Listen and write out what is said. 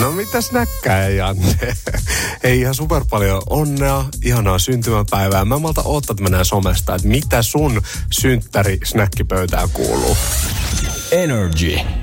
No mitäs näkkää, Janne? Ei ihan super paljon onnea, ihanaa syntymäpäivää. Mä malta oottaa, että mennään somesta, että mitä sun synttäri-snäkkipöytään kuuluu. Energy.